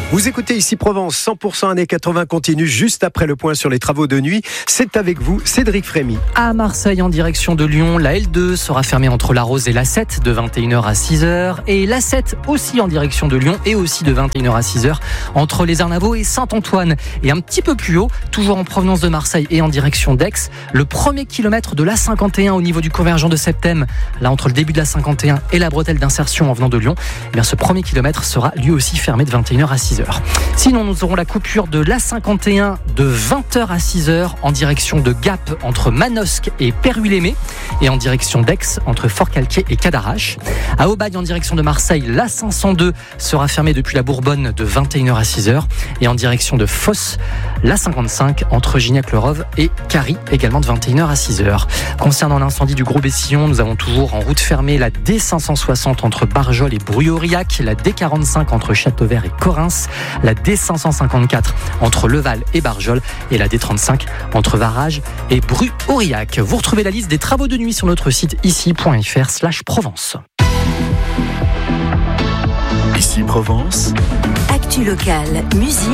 Vous écoutez ici Provence, 100% années 80 continue juste après le point sur les travaux de nuit. C'est avec vous, Cédric Frémy. À Marseille, en direction de Lyon, la L2 sera fermée entre la Rose et la 7 de 21h à 6h. Et la 7 aussi en direction de Lyon et aussi de 21h à 6h entre les Arnavaux et Saint-Antoine. Et un petit peu plus haut, toujours en provenance de Marseille et en direction d'Aix, le premier kilomètre de l'A51 au niveau du convergent de Septem, là entre le début de l'A51 et la bretelle d'insertion en venant de Lyon, eh bien ce premier kilomètre sera lui aussi fermé de 21h à 6h. Sinon, nous aurons la coupure de l'A51 de 20h à 6h en direction de Gap entre Manosque et Peyruel-Aimé et en direction d'Aix entre Fort-Calquier et Cadarache. À Aubagne, en direction de Marseille, l'A502 sera fermée depuis la Bourbonne de 21h à 6h et en direction de Fos, l'A55 entre Gignac-le-Rove et Carry également de 21h à 6h. Concernant l'incendie du Gros Bessillon, nous avons toujours en route fermée la D560 entre Barjol et Bruy-Aurillac, la D45 entre Châteauvert et Correns, la D554 entre Leval et Barjol et la D35 entre Varage et Bruy-Aurillac. Vous retrouvez la liste des travaux de nuit sur notre site ici.fr/Provence. Ici Provence. Actu locale, musique.